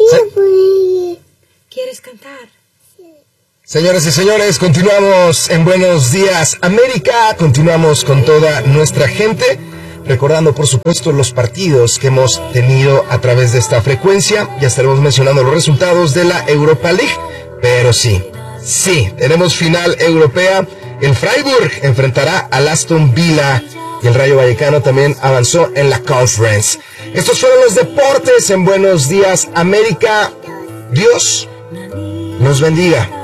¿Quieres cantar? Señoras y señores, continuamos en Buenos Días América, continuamos con toda nuestra gente, recordando por supuesto los partidos que hemos tenido a través de esta frecuencia. Ya estaremos mencionando los resultados de la Europa League, pero sí, tenemos final europea. El Freiburg enfrentará al Aston Villa y el Rayo Vallecano también avanzó en la Conference. Estos fueron los deportes en Buenos Días América. Dios nos bendiga.